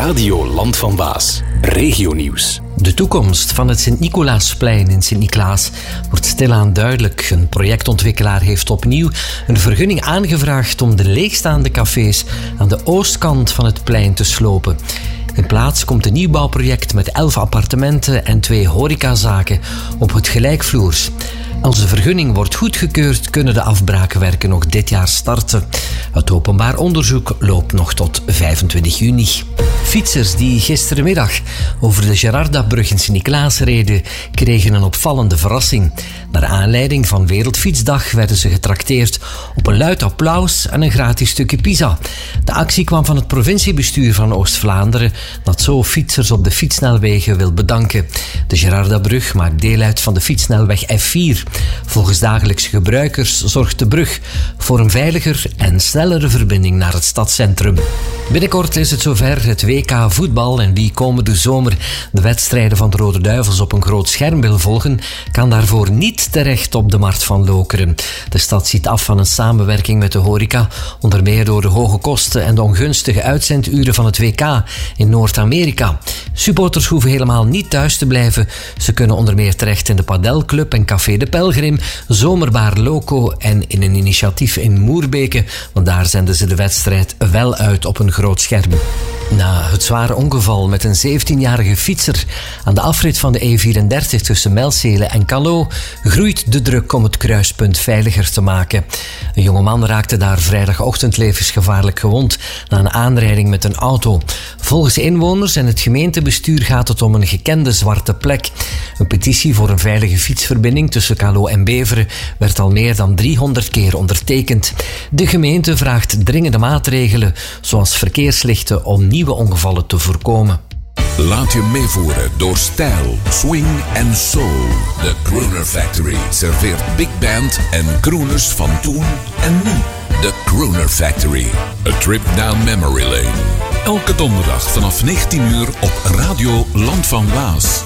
Radio Land van Waas. Regionieuws. De toekomst van het Sint-Nicolaasplein in Sint-Niklaas wordt stilaan duidelijk. Een projectontwikkelaar heeft opnieuw een vergunning aangevraagd om de leegstaande cafés aan de oostkant van het plein te slopen. In plaats komt een nieuwbouwproject met 11 appartementen en 2 horecazaken op het gelijkvloers. Als de vergunning wordt goedgekeurd, kunnen de afbraakwerken nog dit jaar starten. Het openbaar onderzoek loopt nog tot 25 juni. Fietsers die gisterenmiddag over de Gerardabrug in Sint-Niklaas reden, kregen een opvallende verrassing. Naar aanleiding van Wereldfietsdag werden ze getrakteerd op een luid applaus en een gratis stukje pizza. De actie kwam van het provinciebestuur van Oost-Vlaanderen, dat zo fietsers op de fietssnelwegen wil bedanken. De Gerardabrug maakt deel uit van de fietssnelweg F4. Volgens dagelijkse gebruikers zorgt de brug voor een veiliger en snellere verbinding naar het stadscentrum. Binnenkort is het zover, het WK voetbal, en wie komende zomer de wedstrijden van de Rode Duivels op een groot scherm wil volgen, kan daarvoor niet terecht op de Markt van Lokeren. De stad ziet af van een samenwerking met de horeca, onder meer door de hoge kosten en de ongunstige uitzenduren van het WK in Noord-Amerika. Supporters hoeven helemaal niet thuis te blijven. Ze kunnen onder meer terecht in de Padelclub en Café de Pelgrim, Zomerbaar Loco en in een initiatief in Moerbeke, want daar zenden ze de wedstrijd wel uit op een groot scherm. Na het zware ongeval met een 17-jarige fietser aan de afrit van de E34 tussen Melcele en Callao groeit de druk om het kruispunt veiliger te maken. Een jongeman raakte daar vrijdagochtend levensgevaarlijk gewond na een aanrijding met een auto. Volgens inwoners en het gemeentebestuur gaat het om een gekende zwarte plek. Een petitie voor een veilige fietsverbinding tussen Callao en Beveren werd al meer dan 300 keer ondertekend. De gemeente vraagt dringende maatregelen, zoals verkeerslichten, om nieuwe ongevallen te voorkomen. Laat je meevoeren door stijl, swing en soul. De Crooner Factory serveert big band en crooners van toen en nu. De Crooner Factory. A trip down memory lane. Elke donderdag vanaf 19 uur op Radio Land van Waas.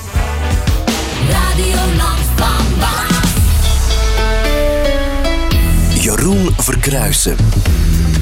Radio Land van Waas. Jeroen Verkruijsen.